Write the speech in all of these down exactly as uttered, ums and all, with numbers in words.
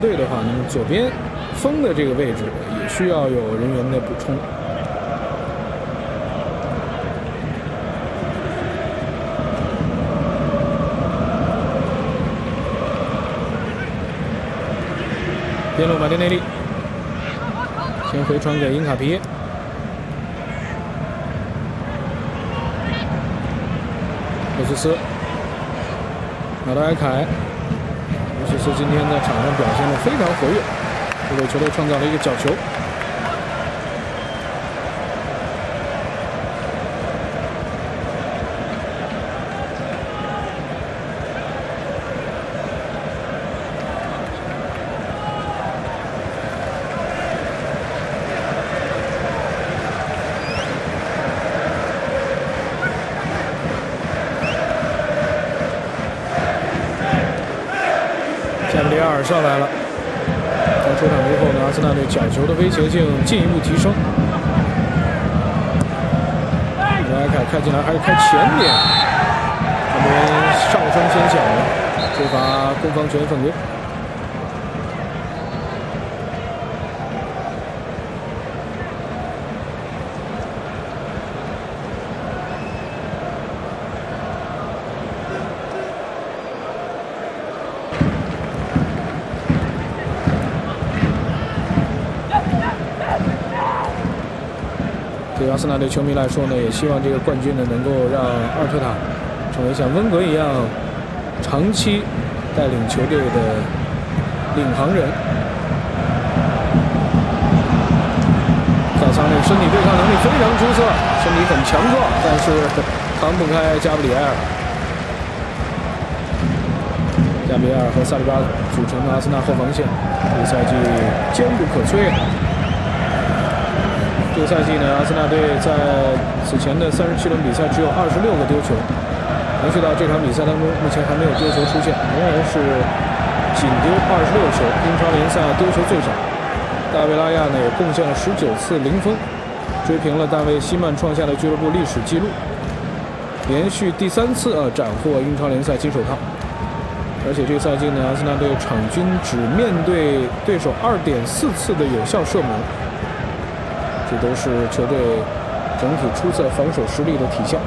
队的话，那么左边锋的这个位置也需要有人员的补充。边路马丁内利，先回传给因卡皮耶。 罗斯斯，拿到埃凯。罗斯斯今天在场上表现得非常活跃，这为球队创造了一个角球。加布里埃尔上来了，在出场之后呢，阿森纳队角球的威胁性进一步提升。埃凯开进来还是开前点，这边上升先响了，吹罚攻方权犯规。 对阿森纳队球迷来说呢，也希望这个冠军呢能够让阿尔特塔成为像温格一样长期带领球队的领航人。萨桑内身体对抗能力非常出色，身体很强壮，但是扛不开加布里埃尔。加布里埃尔和萨利巴组成的阿森纳后防线，这个赛季坚不可摧。 这个赛季呢，阿森纳队在此前的三十七轮比赛只有二十六个丢球，延续到这场比赛当中，目前还没有丢球出现，仍然是仅丢二十六球，英超联赛丢球最少。大卫拉亚呢也贡献了十九次零封，追平了大卫希曼创下的俱乐部历史纪录，连续第三次啊斩获英超联赛金手套。而且这个赛季呢，阿森纳队场均只面对对手二点四次的有效射门。 这都是球队整体出色防守实力的体现。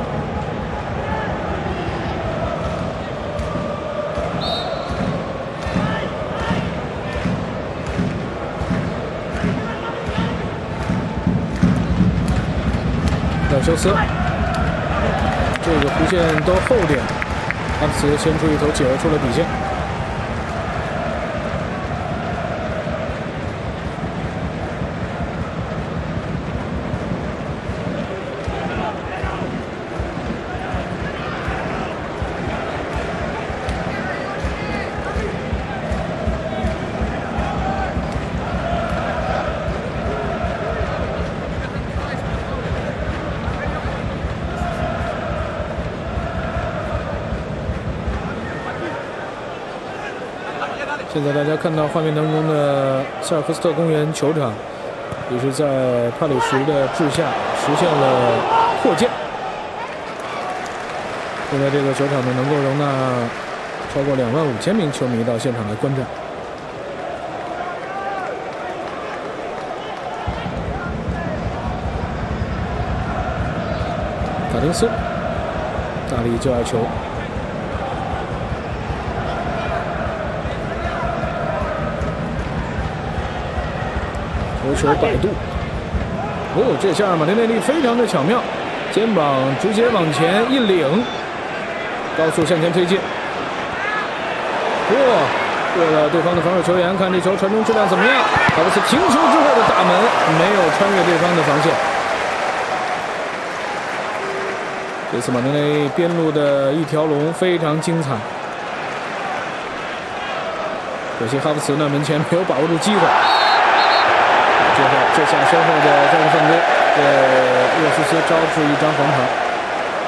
小修斯，这个弧线都后点，阿茨先出一头解围出了底线。 现在大家看到画面当中的塞尔克斯特公园球场，也是在帕里什的治下实现了扩建。现在这个球场呢，能够容纳超过两万五千名球迷到现场来观战。卡丁斯，大力就爱球。 头球摆渡，哦，这下马丁内利非常的巧妙，肩膀直接往前一领，高速向前推进。哇，过了对方的防守球员，看这球传中质量怎么样？哈弗茨停球之后的大门没有穿越对方的防线。这次马丁内利边路的一条龙非常精彩，可惜哈弗茨呢门前没有把握住机会。 这下，这下身后的这个犯规，给洛斯斯招致一张黄牌。